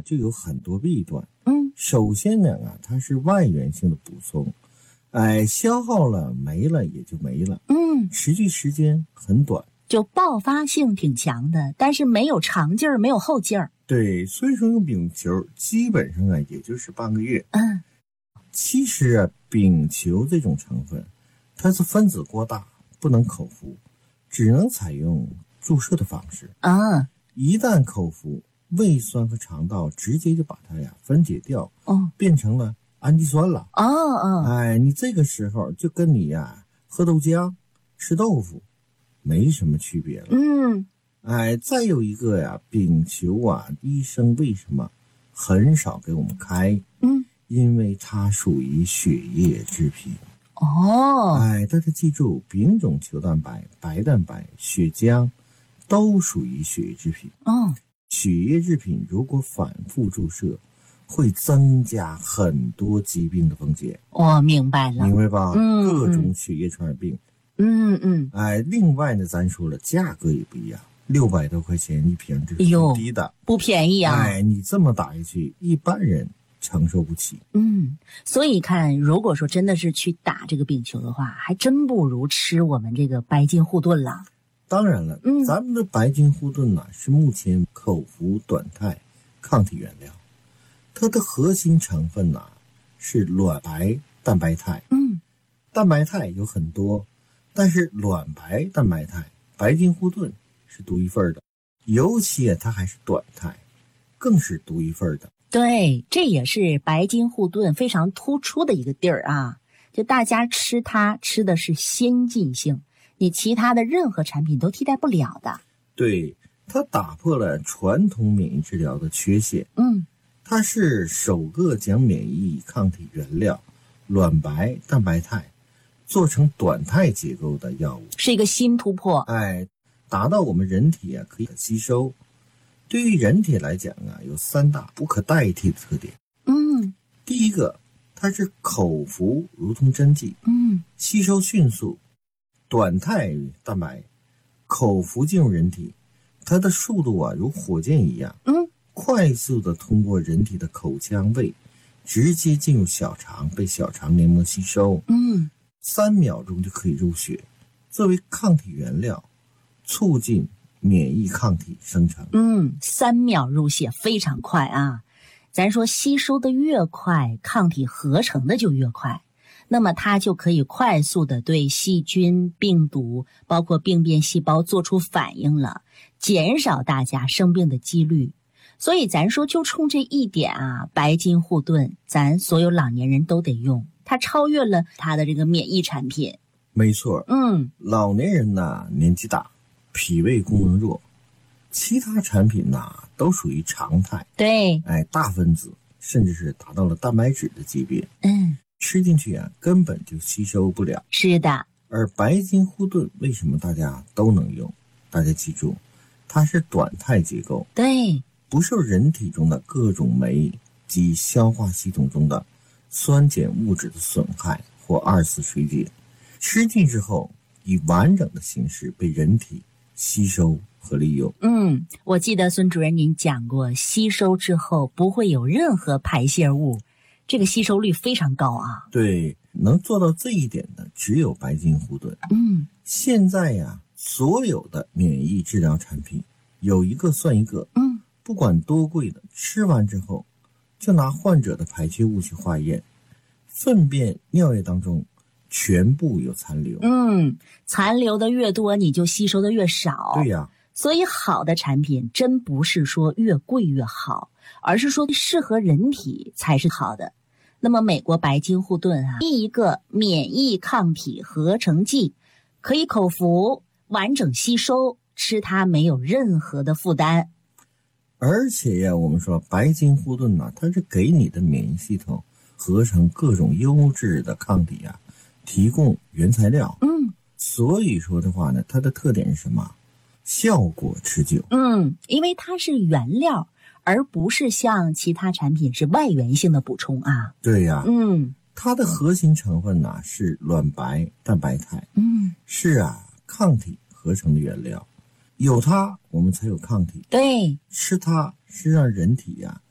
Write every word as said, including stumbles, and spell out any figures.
就有很多弊端。 嗯， 首先呢啊，它是外源性的补充，哎，消耗了没了也就没了。 嗯， 持续时间很短， 就爆发性挺强的，但是没有长劲儿，没有后劲儿。 对，所以说用丙球基本上啊，也就是半个月。 嗯， 其实啊，丙球这种成分，它是分子过大，不能口服，只能采用注射的方式。 啊， 一旦口服，胃酸和肠道直接就把它呀分解掉， 哦， 变成了氨基酸了。 哦哦， 哎，你这个时候就跟你呀喝豆浆、吃豆腐没什么区别了。 嗯， 哎，再有一个呀，丙球啊，医生为什么很少给我们开？ 嗯， 因为它属于血液制品。 哦， 哎，大家记住，丙种球蛋白、白蛋白、血浆都属于血液制品。 哦， 血液制品如果反复注射，会增加很多疾病的风险。 我明白了， 明白吧？ 嗯， 各种血液传染病。 嗯嗯， 哎，另外呢，咱说了，价格也不一样，六百多块钱一瓶，这是挺低的， 不便宜啊。 哎，你这么打下去，一般人承受不起。 嗯，所以看，如果说真的是去打这个丙球的话，还真不如吃我们这个白金护盾了。 当然了， 嗯， 咱们的白金护盾呢，是目前口服短肽抗体原料，它的核心成分呢是卵白蛋白肽。 嗯， 蛋白肽有很多，但是卵白蛋白肽白金护盾是独一份的，尤其它还是短肽，更是独一份的。 对，这也是白金护盾非常突出的一个地儿啊！就大家吃它吃的是先进性，你其他的任何产品都替代不了的。 对，它打破了传统免疫治疗的缺陷。 嗯， 它是首个将免疫抗体原料卵白蛋白肽做成短肽结构的药物， 是一个新突破。 哎，达到我们人体啊可以吸收。对于人体来讲啊，有三大不可代替的特点。 嗯， 第一个，它是口服如同针剂， 嗯， 吸收迅速。短肽蛋白口服进入人体，它的速度啊如火箭一样， 嗯， 快速的通过人体的口腔胃，直接进入小肠，被小肠黏膜吸收。 嗯， 三秒钟就可以入血，作为抗体原料，促进免疫抗体生成。 嗯，三秒入血非常快啊！咱说吸收的越快，抗体合成的就越快，那么它就可以快速的对细菌、病毒，包括病变细胞做出反应了，减少大家生病的几率。所以咱说就冲这一点啊，白金护盾咱所有老年人都得用，它超越了它的这个免疫产品。 没错， 嗯， 老年人呐年纪大，脾胃功能弱，其他产品呐都属于常态。 对， 哎，大分子甚至是达到了蛋白质的级别， 嗯， 吃进去啊根本就吸收不了。 是的。 而白金护盾为什么大家都能用？大家记住，它是短肽结构， 对， 不受人体中的各种酶及消化系统中的酸碱物质的损害或二次水解，吃进之后以完整的形式被人体吸收和利用。 嗯，我记得孙主任您讲过，吸收之后不会有任何排泄物，这个吸收率非常高啊。 对，能做到这一点的只有白金护盾。 嗯， 现在呀，所有的免疫治疗产品有一个算一个， 嗯， 不管多贵的，吃完之后就拿患者的排泄物去化验，粪便尿液当中全部有残留。 嗯，残留的越多，你就吸收的越少。 对呀， 所以好的产品真不是说越贵越好，而是说适合人体才是好的。那么美国白金护盾啊，第一个免疫抗体合成剂，可以口服，完整吸收，吃它没有任何的负担。 而且呀，我们说白金护盾呢，它是给你的免疫系统合成各种优质的抗体啊，提供原材料。 嗯， 所以说的话呢，它的特点是什么？效果持久。 嗯，因为它是原料，而不是像其他产品是外源性的补充啊。 对呀， 嗯， 它的核心成分呢是卵白蛋白肽， 嗯， 是啊，抗体合成的原料，有它我们才有抗体。 对， 吃它是让人体呀、啊、